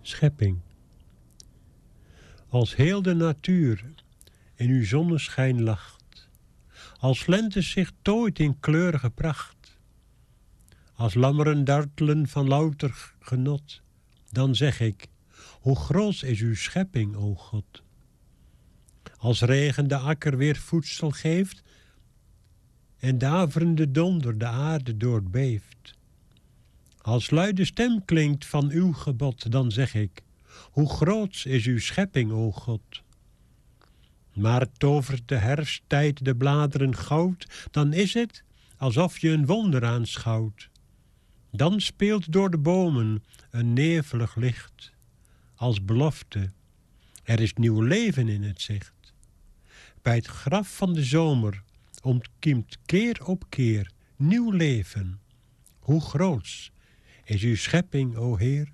schepping. Als heel de natuur in uw zonneschijn lacht, als lente zich tooit in kleurige pracht, als lammeren dartelen van louter genot, dan zeg ik, hoe groot is uw schepping, o God. Als regen de akker weer voedsel geeft en daverende donder de aarde doorbeeft. Als luide stem klinkt van uw gebod, dan zeg ik, hoe groot is uw schepping, o God. Maar tovert de herfsttijd de bladeren goud, dan is het alsof je een wonder aanschouwt. Dan speelt door de bomen een nevelig licht, als belofte, er is nieuw leven in het zicht. Bij het graf van de zomer ontkiemt keer op keer nieuw leven. Hoe groots is uw schepping, o Heer?